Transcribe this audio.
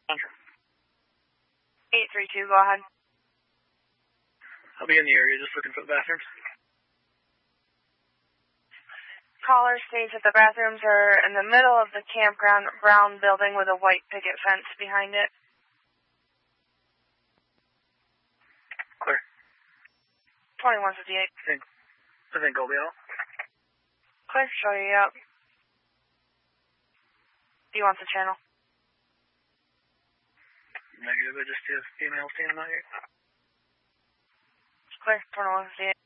Roger. 832, go ahead. I'll be in the area just looking for the bathrooms. Caller states that the bathrooms are in the middle of the campground brown building with a white picket fence behind it. Clear. 2158. I think I'll be out. Clear, show you out. Do you want the channel? Negative, I just have females standing out here. Clear, 2158.